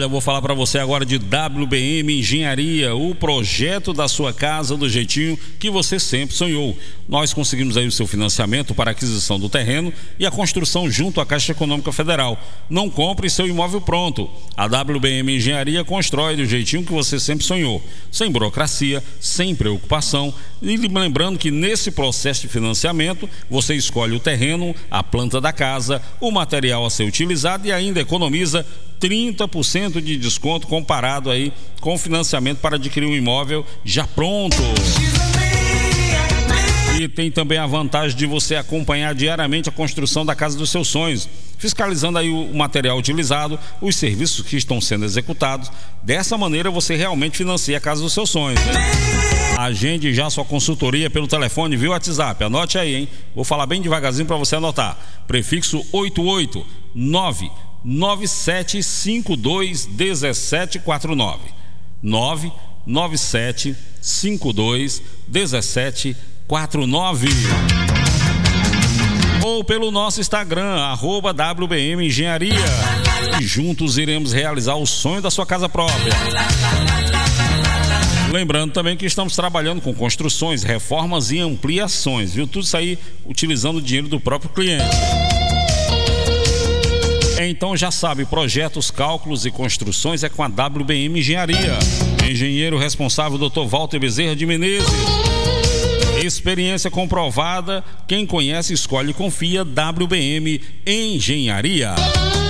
Olha, eu vou falar para você agora de WBM Engenharia, o projeto da sua casa do jeitinho que você sempre sonhou. Nós conseguimos aí o seu financiamento para a aquisição do terreno e a construção junto à Caixa Econômica Federal. Não compre seu imóvel pronto. A WBM Engenharia constrói do jeitinho que você sempre sonhou, sem burocracia, sem preocupação. E lembrando que nesse processo de financiamento, você escolhe o terreno, a planta da casa, o material a ser utilizado e ainda economiza 30% de desconto comparado aí com o financiamento para adquirir um imóvel já pronto. E tem também a vantagem de você acompanhar diariamente a construção da casa dos seus sonhos, fiscalizando aí o material utilizado, os serviços que estão sendo executados. Dessa maneira você realmente financia a casa dos seus sonhos, né? Agende já sua consultoria pelo telefone via WhatsApp. Anote aí, hein? Vou falar bem devagarzinho para você anotar. Prefixo 889 9752-1749 99752-1749 ou pelo nosso Instagram @WBM Engenharia, e juntos iremos realizar o sonho da sua casa própria. Lembrando também que estamos trabalhando com construções, reformas e ampliações, viu? Tudo isso aí utilizando o dinheiro do próprio cliente. Então já sabe, projetos, cálculos e construções é com a WBM Engenharia. Engenheiro responsável, Dr. Walter Bezerra de Menezes. Experiência comprovada, quem conhece, escolhe e confia. WBM Engenharia.